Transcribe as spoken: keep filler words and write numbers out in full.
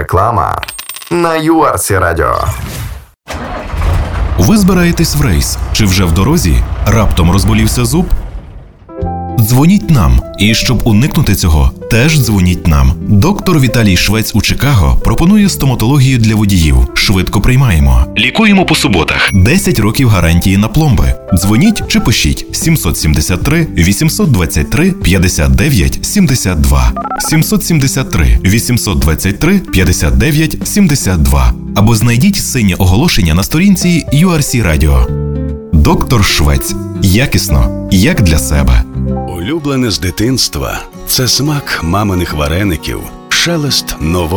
Реклама на ю ар сі Радіо. Ви збираєтесь в рейс? Чи вже в дорозі? Раптом розболівся зуб? Дзвоніть нам. І щоб уникнути цього, теж дзвоніть нам. Доктор Віталій Швець у Чикаго пропонує стоматологію для водіїв. Швидко приймаємо. Лікуємо по суботах. десять років гарантії на пломби. Дзвоніть чи пишіть сімсот сімдесят три вісімсот двадцять три п'ятдесят дев'ять сімдесят два. сімсот сімдесят три вісімсот двадцять три п'ятдесят дев'ять сімдесят два. Або знайдіть синє оголошення на сторінці ю ар сі Радіо. Доктор Швець. Якісно, як для себе. Улюблене з дитинства – це смак маминих вареників, шелест нового.